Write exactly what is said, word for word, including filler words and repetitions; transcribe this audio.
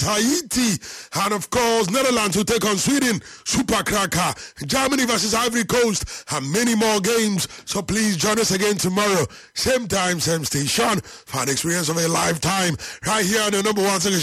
Tahiti, and of course Netherlands will take on Sweden, Super Cracker, Germany versus Ivory Coast, and many more games. So please join us again tomorrow, same time, same station, for an experience of a lifetime, right here on the number one